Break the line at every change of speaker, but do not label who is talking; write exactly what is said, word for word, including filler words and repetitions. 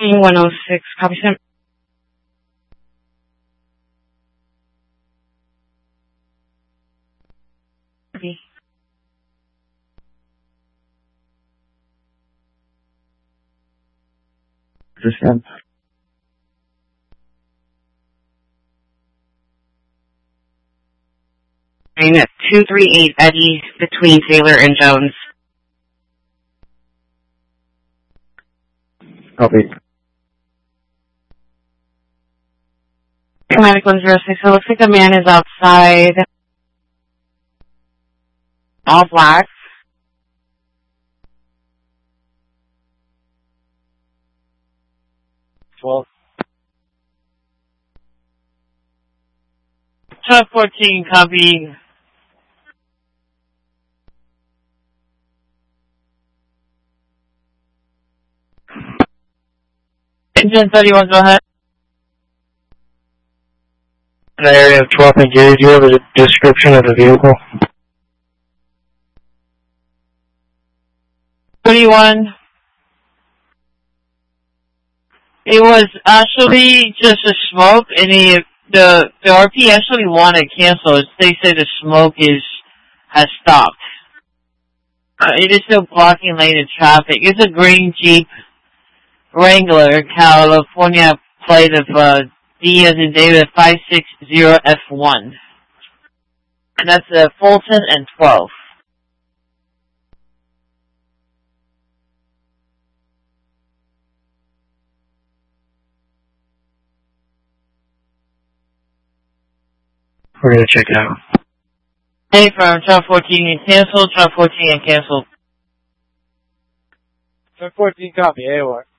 one oh six, copy sim. Copy.
Percent.
At two three eight Eddie between Taylor and Jones.
Copy.
Command one zero six, it looks like the man is outside. All black.
twelve.
twelve fourteen, copy. Engine thirty-one, go ahead.
In the area of twelfth and Gary, do you have a description of the vehicle?
thirty-one. It was actually just a smoke, and he, the the R P actually wanted to cancel it. They said the smoke is has stopped. Uh, it is still blocking lane of traffic. It's a green Jeep Wrangler, California plate of uh, D as in David five six zero F one. And that's uh, Fulton and twelve.
We're going to check it out.
Hey, from twelve fourteen and canceled, twelve fourteen and canceled.
twelve fourteen, copy, A O R.